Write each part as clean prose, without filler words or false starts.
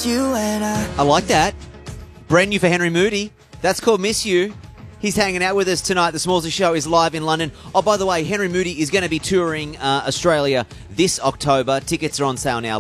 Just you and I like that. Brand new for Henry Moody. That's called Miss You. He's hanging out with us tonight. The Smallsy Show is live in London. Oh, by the way, Henry Moody is going to be touring Australia this October. Tickets are on sale now,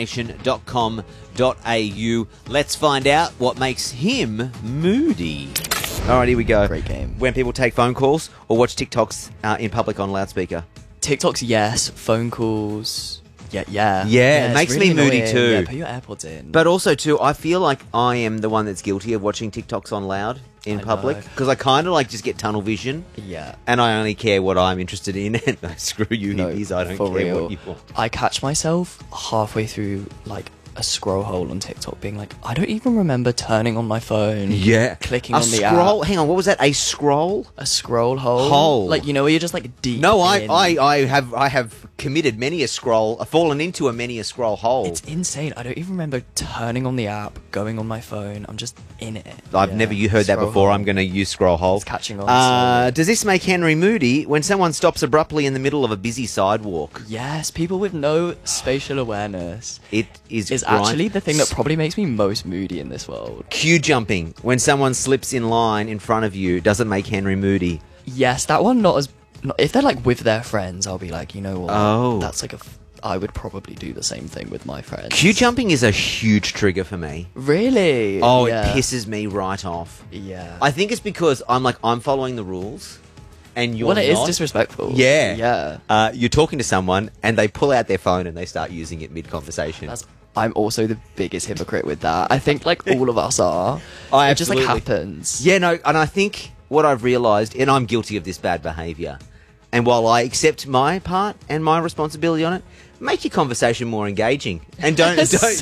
livenation.com.au. Let's find out what makes him moody. All right, here we go. Great game. When people take phone calls or watch TikToks in public on loudspeaker. TikToks, yes. Phone calls, yeah. Yeah, it makes me moody annoying. too. Yeah, put your AirPods in. But also, too, I feel like I am the one that's guilty of watching TikToks on loud in public. know. Because I kind of just get tunnel vision. Yeah. And I only care what I'm interested in. And screw you hippies, I don't for care real. what you want. I catch myself halfway through, a scroll hole on TikTok being like, I don't even remember turning on my phone. Yeah. Clicking a on the scroll. app. Hang on, what was that? A scroll? A scroll hole. Hole. Where you're just deep No, in. I have committed many a scroll, fallen into many a scroll hole. It's insane. I don't even remember turning on the app, going on my phone. I'm just in it. I've never heard that Scroll before. hole. I'm going to use scroll hole. It's catching on. Does this make Henry moody when someone stops abruptly in the middle of a busy sidewalk? Yes, people with no spatial awareness. It is actually the thing that probably makes me most moody in this world. Queue jumping. When someone slips in line in front of you, doesn't make Henry moody. Yes, that one if they're with their friends, I'll be like, you know what? Oh. That's I would probably do the same thing with my friends. Queue jumping is a huge trigger for me. Really? Oh, Yeah. it pisses me right off. Yeah. I think it's because I'm following the rules and you're Well, it is not. disrespectful. Yeah. Yeah. You're talking to someone and they pull out their phone and they start using it mid-conversation. I'm also the biggest hypocrite with that. I think all of us are. It just absolutely. happens. Yeah, no, and I think what I've realised, and I'm guilty of this bad behaviour, and while I accept my part and my responsibility on it, make your conversation more engaging. And don't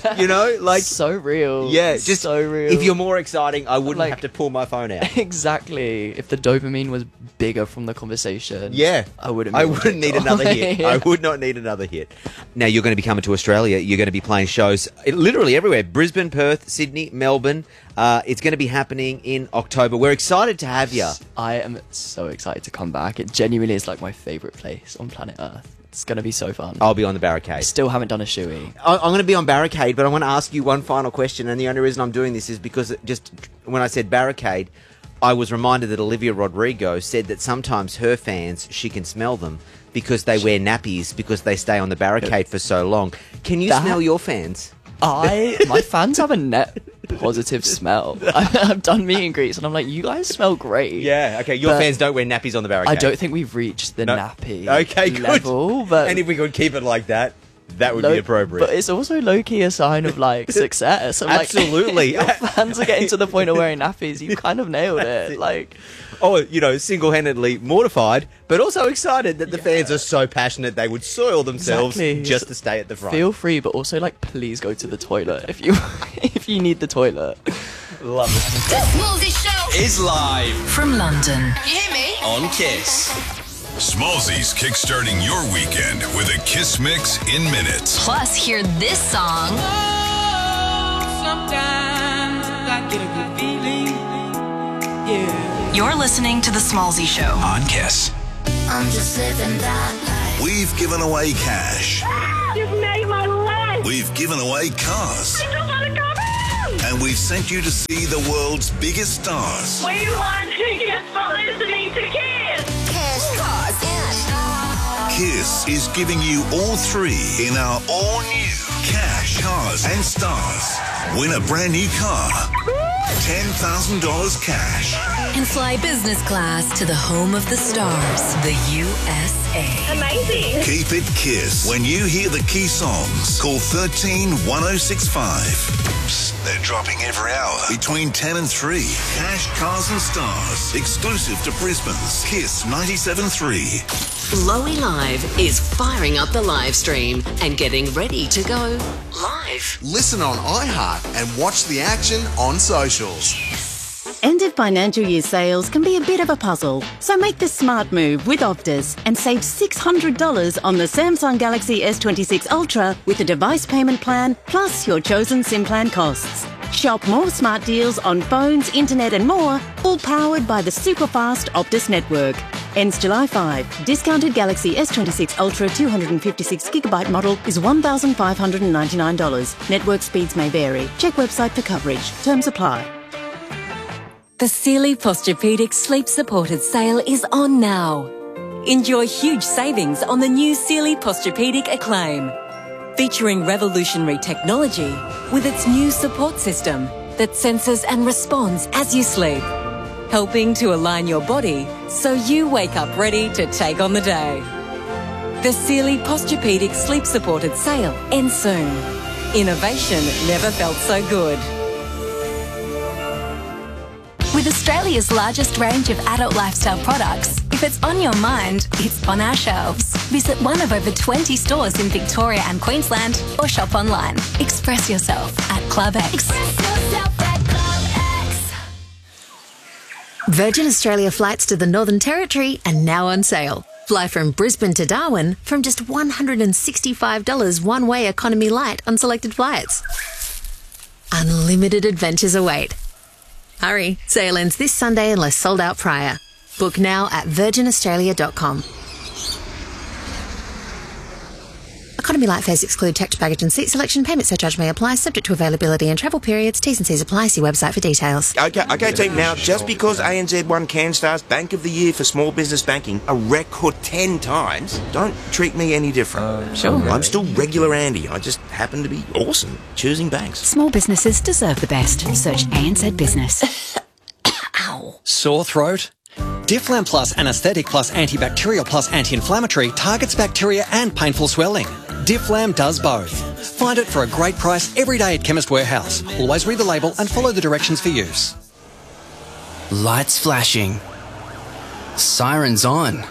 so real. Yeah, just so real. If you're more exciting, I wouldn't have to pull my phone out. Exactly. If the dopamine was bigger from the conversation, Yeah. I wouldn't need another hit. Yeah. I would not need another hit. Now, you're going to be coming to Australia. You're going to be playing shows literally everywhere. Brisbane, Perth, Sydney, Melbourne. It's going to be happening in October. We're excited to have you. I am so excited to come back. It genuinely is my favourite place on planet Earth. It's going to be so fun. I'll be on the barricade. Still haven't done a shoey. I'm going to be on barricade, but I want to ask you one final question. And the only reason I'm doing this is because just when I said barricade, I was reminded that Olivia Rodrigo said that sometimes her fans, she can smell them because they wear nappies because they stay on the barricade for so long. Can you smell your fans? My fans have a net positive smell. I've done meet and greets and I'm like, you guys smell great. Yeah, okay. Your fans don't wear nappies on the barricade. I don't think we've reached the nappy good. level. But and if we could keep it like that, that would be appropriate. But it's also low-key a sign of success. I'm Absolutely. Your fans are getting to the point of wearing nappies. You kind of nailed it. Single-handedly mortified, but also excited that the fans are so passionate they would soil themselves just to stay at the front. Feel free, but also please go to the toilet if you need the toilet. Love it. The Smallsy Show is live from London. You hear me? on Kiss. Smallsy's kickstarting your weekend with a Kiss mix in minutes. Plus, hear this song. sometimes I get a good feeling. Yeah. You're listening to The Smallsy Show On Kiss. I'm just living that life. We've given away cash. You've made my life. We've given away cars. I just want to come in. And we've sent you to see the world's biggest stars. We want tickets for listening to Kiss. Cash, cars, and Kiss is giving you all three in our all-new Cash, Cars and Stars. Win a brand new car. $10,000 cash. and fly business class to the home of the stars, the USA. Amazing. Keep it Kiss. When you hear the key songs, call 131065. Psst, they're dropping every hour between 10 and 3. Cash, Cars and Stars. Exclusive to Brisbane's Kiss 97.3. Lowy Live is firing up the live stream and getting ready to go live. Listen on iHeart and watch the action on socials. End of financial year sales can be a bit of a puzzle, so make the smart move with Optus and save $600 on the Samsung Galaxy S26 Ultra with a device payment plan plus your chosen SIM plan costs. Shop more smart deals on phones, internet and more, all powered by the super fast Optus network. Ends July 5. Discounted Galaxy S26 Ultra 256GB model is $1,599. Network speeds may vary. Check website for coverage. Terms apply. The Sealy Posturepedic Sleep Supported sale is on now. Enjoy huge savings on the new Sealy Posturepedic Acclaim, featuring revolutionary technology with its new support system that senses and responds as you sleep, helping to align your body so you wake up ready to take on the day. The Sealy Posturepedic Sleep Supported sale ends soon. Innovation never felt so good. With Australia's largest range of adult lifestyle products, if it's on your mind, it's on our shelves. Visit one of over 20 stores in Victoria and Queensland or shop online. Express yourself at Club X. Express yourself at Club X. Virgin Australia flights to the Northern Territory are now on sale. Fly from Brisbane to Darwin from just $165 one-way economy light on selected flights. Unlimited adventures await. Hurry, sale ends this Sunday unless sold out prior. Book now at virginaustralia.com. Economy light fares exclude checked baggage and seat selection. Payment surcharge may apply, subject to availability and travel periods. T's and C's apply. See website for details. Okay, team. Now, just because ANZ won CanStar's Bank of the Year for small business banking a record 10 times, don't treat me any different. Sure. I'm still regular Andy. I just happen to be awesome choosing banks. Small businesses deserve the best. Search ANZ Business. Ow. Sore throat? Difflam Plus Anaesthetic Plus Antibacterial Plus Anti-Inflammatory targets bacteria and painful swelling. Difflam does both. Find it for a great price every day at Chemist Warehouse. Always read the label and follow the directions for use. Lights flashing. Sirens on.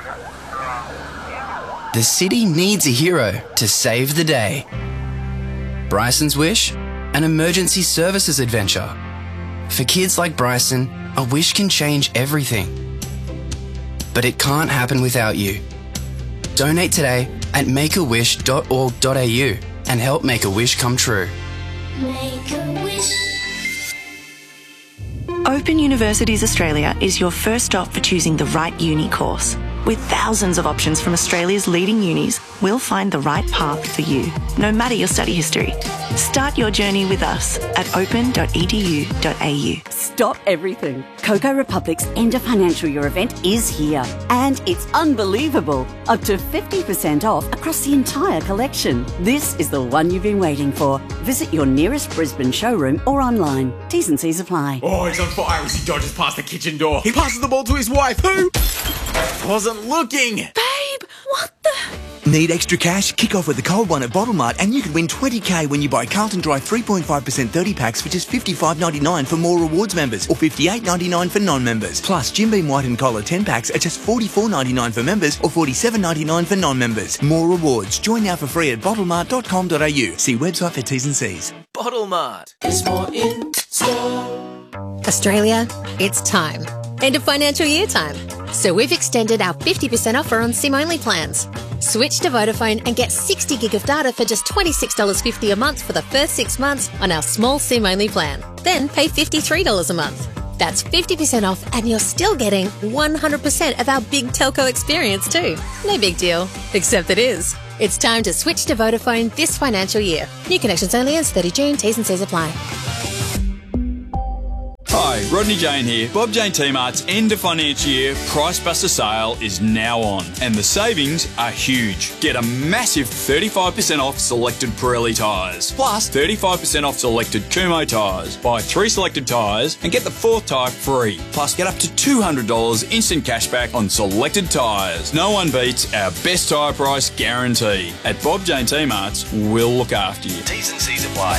The city needs a hero to save the day. Bryson's wish? An emergency services adventure. For kids like Bryson, a wish can change everything. But it can't happen without you. Donate today at makeawish.org.au and help make a wish come true. Make a wish. Open Universities Australia is your first stop for choosing the right uni course. With thousands of options from Australia's leading unis, we'll find the right path for you, no matter your study history. Start your journey with us at open.edu.au. Stop everything. Coco Republic's End of Financial Year event is here. And it's unbelievable. Up to 50% off across the entire collection. This is the one you've been waiting for. Visit your nearest Brisbane showroom or online. T's and C's apply. Oh, he's on fire as he dodges past the kitchen door. He passes the ball to his wife, who wasn't looking. Babe, what the... Need extra cash? Kick off with the cold one at Bottle Mart and you can win $20,000 when you buy Carlton Dry 3.5% 30 packs for just $55.99 for More Rewards members or $58.99 for non-members. Plus, Jim Beam White and Collar 10 packs are just $44.99 for members or $47.99 for non-members. More Rewards. Join now for free at bottlemart.com.au. See website for T's and C's. Bottle Mart. There's more in store. Australia, it's time. End of financial year time. So we've extended our 50% offer on SIM-only plans. Switch to Vodafone and get 60 gig of data for just $26.50 a month for the first 6 months on our small SIM-only plan. Then pay $53 a month. That's 50% off and you're still getting 100% of our big telco experience too. No big deal, except it is. It's time to switch to Vodafone this financial year. New connections only ends 30 June. T's and C's apply. Hi, Rodney Jane here. Bob Jane T-Mart's end of financial year Price Buster sale is now on and the savings are huge. Get a massive 35% off selected Pirelli tyres, plus 35% off selected Kumho tyres. Buy 3 selected tyres and get the 4th tyre free. Plus get up to $200 instant cashback on selected tyres. No one beats our best tyre price guarantee. At Bob Jane T-Mart's, we'll look after you. T's and C's apply.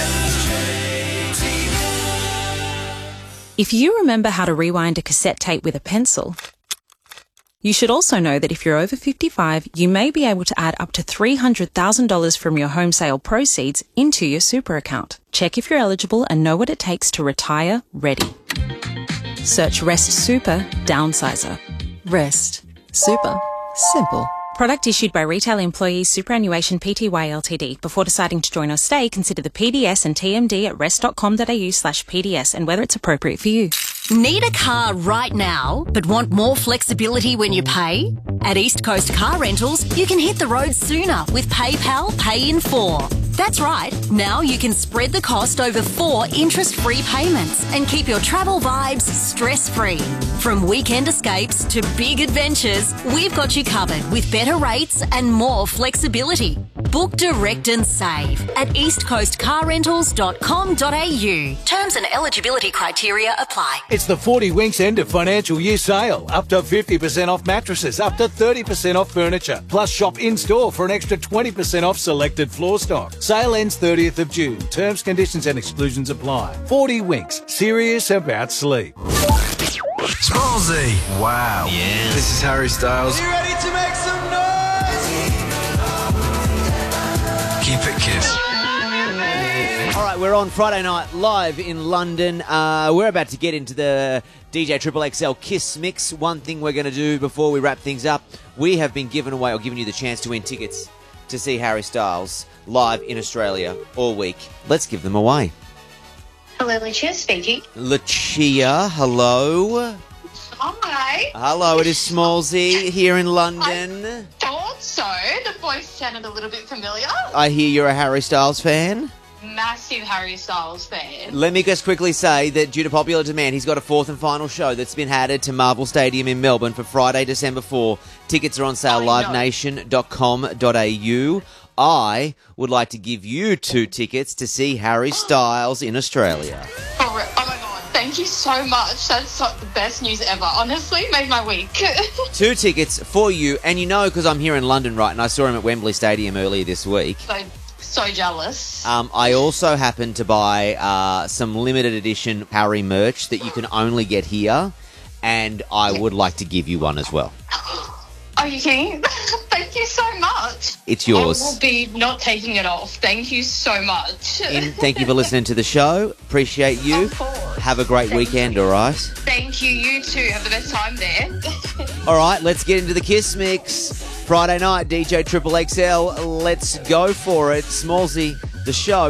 If you remember how to rewind a cassette tape with a pencil, you should also know that if you're over 55, you may be able to add up to $300,000 from your home sale proceeds into your super account. Check if you're eligible and know what it takes to retire ready. Search Rest Super Downsizer. Rest Super Simple. Product issued by Retail Employees Superannuation Pty Ltd. Before deciding to join or stay, consider the PDS and TMD at rest.com.au/PDS and whether it's appropriate for you. Need a car right now, but want more flexibility when you pay? At East Coast Car Rentals, you can hit the road sooner with PayPal Pay in 4. That's right, now you can spread the cost over 4 interest-free payments and keep your travel vibes stress-free. From weekend escapes to big adventures, we've got you covered with better rates and more flexibility. Book direct and save at eastcoastcarrentals.com.au. Terms and eligibility criteria apply. It's the 40 Winks end of financial year sale. Up to 50% off mattresses, up to 30% off furniture. Plus shop in-store for an extra 20% off selected floor stock. Sale ends 30th of June. Terms, conditions and exclusions apply. 40 Winks. Serious about sleep. Smallsy. Wow. Yeah. This is Harry Styles. You ready to make some noise? Keep it Kiss. All right, we're on Friday night live in London. We're about to get into the DJ Triple XL Kiss Mix. One thing we're going to do before we wrap things up, we have been giving you the chance to win tickets to see Harry Styles live in Australia all week. Let's give them away. Hello, Lucia speaking. Lucia, hello. Hi. Hello, it is Smallsy here in London. Thought so. The voice sounded a little bit familiar. I hear you're a Harry Styles fan. Massive Harry Styles fan. Let me just quickly say that due to popular demand, he's got a 4th and final show that's been added to Marvel Stadium in Melbourne for Friday, December 4. Tickets are on sale, livenation.com.au. I would like to give you 2 tickets to see Harry Styles in Australia. Oh my God. Thank you so much. That's the best news ever. Honestly, made my week. 2 tickets for you. And you know, because I'm here in London, right, and I saw him at Wembley Stadium earlier this week. So jealous. I also happened to buy some limited edition Harry merch that you can only get here, and I would like to give you one as well. Are you kidding? Thank you so much. It's yours. I will be not taking it off. Thank you so much. Thank you for listening to the show. Appreciate you. Of course. Have a great weekend, all right? Thank you. You too. Have the best time there. All right, let's get into the Kiss Mix. Friday night, DJ Triple XL. Let's go for it. Smallsy, the show.